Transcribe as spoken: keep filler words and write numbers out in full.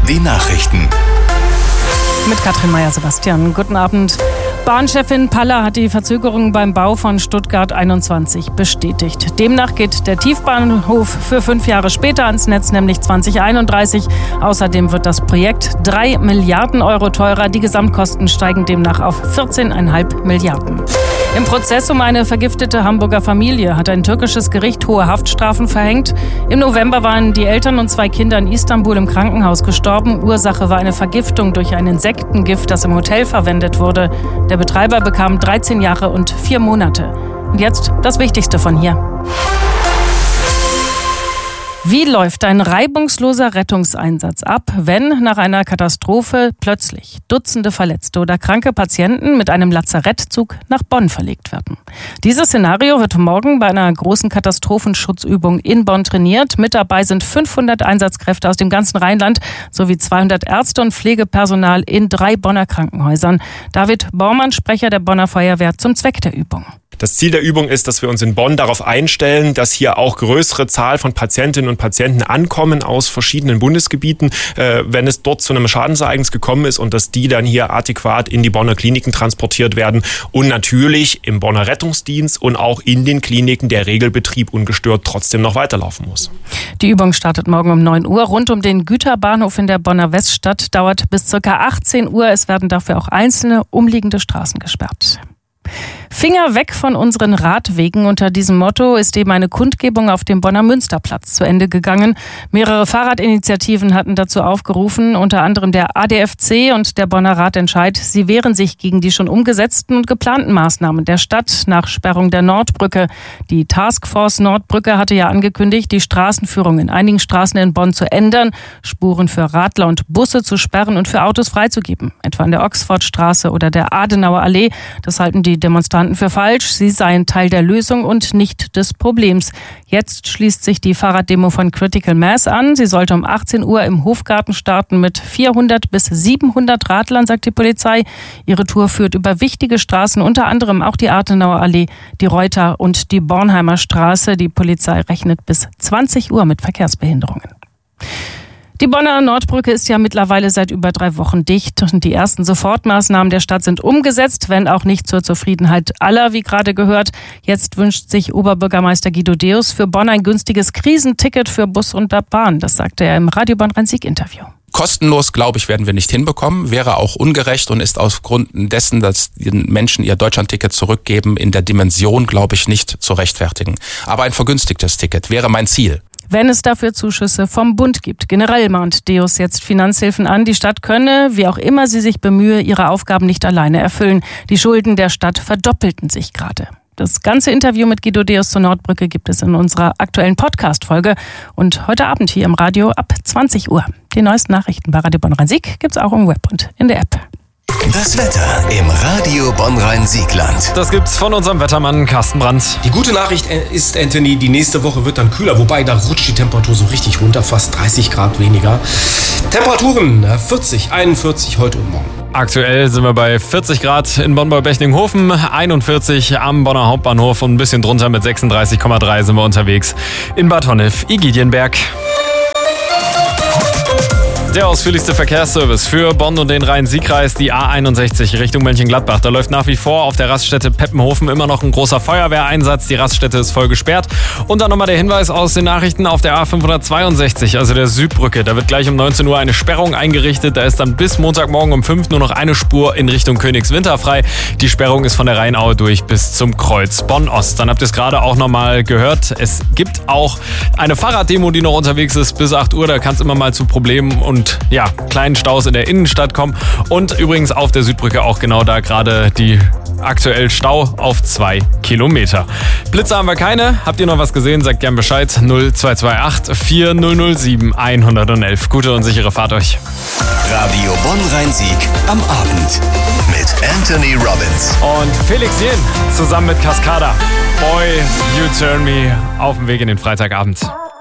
die Nachrichten. Mit Katrin Meyer-Sebastian. Guten Abend. Bahnchefin Paller hat die Verzögerung beim Bau von Stuttgart einundzwanzig bestätigt. Demnach geht der Tiefbahnhof für fünf Jahre später ans Netz, nämlich zwanzig einunddreißig. Außerdem wird das Projekt drei Milliarden Euro teurer. Die Gesamtkosten steigen demnach auf vierzehn Komma fünf Milliarden. Im Prozess um eine vergiftete Hamburger Familie hat ein türkisches Gericht hohe Haftstrafen verhängt. Im November waren die Eltern und zwei Kinder in Istanbul im Krankenhaus gestorben. Ursache war eine Vergiftung durch ein Insektengift, das im Hotel verwendet wurde. Der Betreiber bekam dreizehn Jahre und vier Monate. Und jetzt das Wichtigste von hier. Wie läuft ein reibungsloser Rettungseinsatz ab, wenn nach einer Katastrophe plötzlich Dutzende verletzte oder kranke Patienten mit einem Lazarettzug nach Bonn verlegt werden? Dieses Szenario wird morgen bei einer großen Katastrophenschutzübung in Bonn trainiert. Mit dabei sind fünfhundert Einsatzkräfte aus dem ganzen Rheinland sowie zweihundert Ärzte und Pflegepersonal in drei Bonner Krankenhäusern. David Bormann, Sprecher der Bonner Feuerwehr, zum Zweck der Übung. Das Ziel der Übung ist, dass wir uns in Bonn darauf einstellen, dass hier auch größere Zahl von Patientinnen und Patienten ankommen aus verschiedenen Bundesgebieten, äh, wenn es dort zu einem Schadensereignis gekommen ist und dass die dann hier adäquat in die Bonner Kliniken transportiert werden und natürlich im Bonner Rettungsdienst und auch in den Kliniken der Regelbetrieb ungestört trotzdem noch weiterlaufen muss. Die Übung startet morgen um neun Uhr. Rund um den Güterbahnhof in der Bonner Weststadt dauert bis ca. achtzehn Uhr. Es werden dafür auch einzelne umliegende Straßen gesperrt. Finger weg von unseren Radwegen. Unter diesem Motto ist eben eine Kundgebung auf dem Bonner Münsterplatz zu Ende gegangen. Mehrere Fahrradinitiativen hatten dazu aufgerufen, unter anderem der A D F C und der Bonner Radentscheid. Sie wehren sich gegen die schon umgesetzten und geplanten Maßnahmen der Stadt nach Sperrung der Nordbrücke. Die Taskforce Nordbrücke hatte ja angekündigt, die Straßenführung in einigen Straßen in Bonn zu ändern, Spuren für Radler und Busse zu sperren und für Autos freizugeben, etwa an der Oxfordstraße oder der Adenauer Allee. Das halten die Demonstranten für falsch. Sie seien Teil der Lösung und nicht des Problems. Jetzt schließt sich die Fahrraddemo von Critical Mass an. Sie sollte um achtzehn Uhr im Hofgarten starten mit vierhundert bis siebenhundert Radlern, sagt die Polizei. Ihre Tour führt über wichtige Straßen, unter anderem auch die Adenauer Allee, die Reuter und die Bornheimer Straße. Die Polizei rechnet bis zwanzig Uhr mit Verkehrsbehinderungen. Die Bonner Nordbrücke ist ja mittlerweile seit über drei Wochen dicht und die ersten Sofortmaßnahmen der Stadt sind umgesetzt, wenn auch nicht zur Zufriedenheit aller, wie gerade gehört. Jetzt wünscht sich Oberbürgermeister Guido Deus für Bonn ein günstiges Krisenticket für Bus und Bahn. Das sagte er im Radio Bonn-Rhein-Sieg-Interview. Kostenlos, glaube ich, werden wir nicht hinbekommen, wäre auch ungerecht und ist aufgrund dessen, dass die Menschen ihr Deutschlandticket zurückgeben, in der Dimension, glaube ich, nicht zu rechtfertigen. Aber ein vergünstigtes Ticket wäre mein Ziel. Wenn es dafür Zuschüsse vom Bund gibt. Generell mahnt Deus jetzt Finanzhilfen an. Die Stadt könne, wie auch immer sie sich bemühe, ihre Aufgaben nicht alleine erfüllen. Die Schulden der Stadt verdoppelten sich gerade. Das ganze Interview mit Guido Deus zur Nordbrücke gibt es in unserer aktuellen Podcast-Folge. Und heute Abend hier im Radio ab zwanzig Uhr. Die neuesten Nachrichten bei Radio Bonn-Rhein-Sieg gibt's auch im Web und in der App. Das Wetter im Radio Bonn-Rhein-Siegland. Das gibt's von unserem Wettermann Carsten Brandt. Die gute Nachricht ist, Anthony, die nächste Woche wird dann kühler, wobei da rutscht die Temperatur so richtig runter, fast dreißig Grad weniger. Temperaturen vierzig, einundvierzig heute und morgen. Aktuell sind wir bei vierzig Grad in Bonn-Bechtlinghofen, einundvierzig am Bonner Hauptbahnhof und ein bisschen drunter mit sechsunddreißig Komma drei sind wir unterwegs in Bad Honnef, Igidienberg. Der ausführlichste Verkehrsservice für Bonn und den Rhein-Sieg-Kreis, die A einundsechzig Richtung Mönchengladbach. Da läuft nach wie vor auf der Raststätte Peppenhofen immer noch ein großer Feuerwehreinsatz. Die Raststätte ist voll gesperrt. Und dann nochmal der Hinweis aus den Nachrichten auf der A fünfhundertzweiundsechzig, also der Südbrücke. Da wird gleich um neunzehn Uhr eine Sperrung eingerichtet. Da ist dann bis Montagmorgen um fünf nur noch eine Spur in Richtung Königswinter frei. Die Sperrung ist von der Rheinaue durch bis zum Kreuz Bonn-Ost. Dann habt ihr es gerade auch nochmal gehört. Es gibt auch eine Fahrraddemo, die noch unterwegs ist bis acht Uhr. Da kann es immer mal zu Problemen und ja, kleinen Staus in der Innenstadt kommen. Und übrigens auf der Südbrücke auch genau da gerade die aktuell Stau auf zwei Kilometer. Blitze haben wir keine. Habt ihr noch was gesehen? Sagt gern Bescheid. null zwei zwei acht vier null null sieben eins eins eins. Gute und sichere Fahrt euch. Radio Bonn-Rhein-Sieg am Abend mit Anthony Robbins. Und Felix Jähn zusammen mit Cascada. Boy, You Turn Me auf dem Weg in den Freitagabend.